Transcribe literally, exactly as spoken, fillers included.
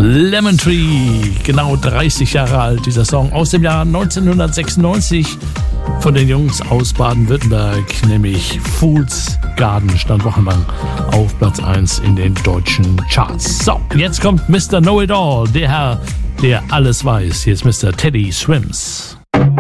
Lemon Tree, genau dreißig Jahre alt, dieser Song aus dem Jahr neunzehnhundertsechsundneunzig von den Jungs aus Baden-Württemberg, nämlich Fool's Garden, stand wochenlang auf Platz eins in den deutschen Charts. So, jetzt kommt Mister Know-It-All, der Herr, der alles weiß. Hier ist Mister Teddy Swims.